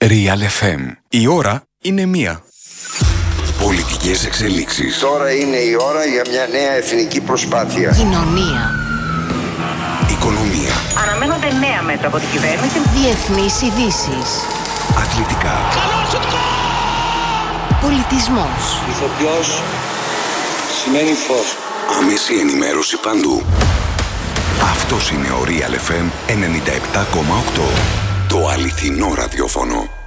Real FM. Η ώρα είναι 1. Πολιτικές εξελίξεις. Τώρα είναι η ώρα για μια νέα εθνική προσπάθεια. Κοινωνία. Οικονομία. Αναμένονται νέα μέτρα από την κυβέρνηση. Διεθνείς ειδήσεις. Αθλητικά. Πολιτισμός. Ηθοποιός σημαίνει φως. Άμεση ενημέρωση παντού. Αυτός είναι ο Real FM 97,8. Το αληθινό ραδιόφωνο.